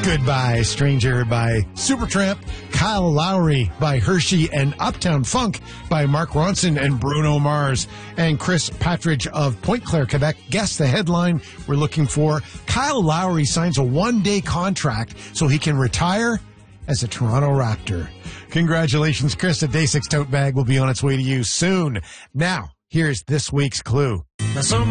Goodbye, Stranger by Supertramp, Kyle Lowry by Hershey, and Uptown Funk by Mark Ronson and Bruno Mars. And Chris Patridge of Pointe Claire, Quebec, guessed the headline we're looking for. Kyle Lowry signs a one-day contract so he can retire as a Toronto Raptor. Congratulations, Chris. The Day 6 tote bag will be on its way to you soon. Now, here's this week's clue. Now